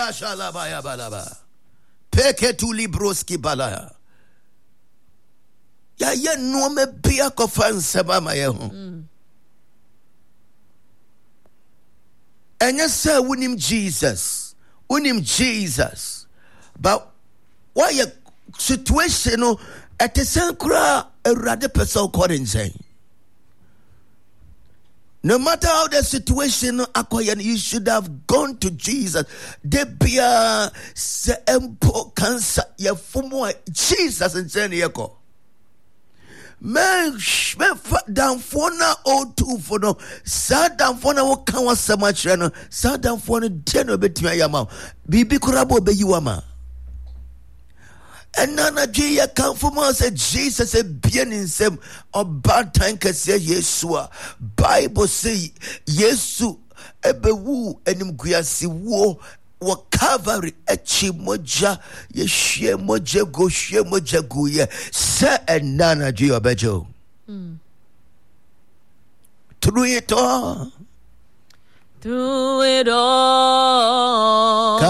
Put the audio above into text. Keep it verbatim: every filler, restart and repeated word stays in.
Mashalabaya balaba. Peke tu libroski balaya. Ya ye no me bia kofanse ba ma ye ho. Enya say wunim Jesus. Wunim Jesus. But why your situation no at the same kra erade person calling saying. No matter how the situation acquired, you should have gone to Jesus. De bia se empo cancer ye fumo Jesus and say yeko. Man, man, down for na o two for no. Sad down for na wo kan wa samachi no. Sad down for no deno beti ayama. Bibi kurabo be yuama. And nana Jia come from us said Jesus a bien in some or bad time can say Yesua. Bible say Yesu ebewu enim guasi wo wa Calvary echi moja ye shie moja go shie moja go ye se and nana Jia bejo. Through it all. Through it all.